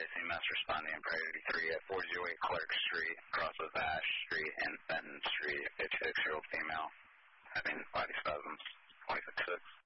Racing, Mass responding in priority 3 at 408 Clark Street, across with Ash Street and Fenton Street, 56-year-old female, having body spasms, 26-6.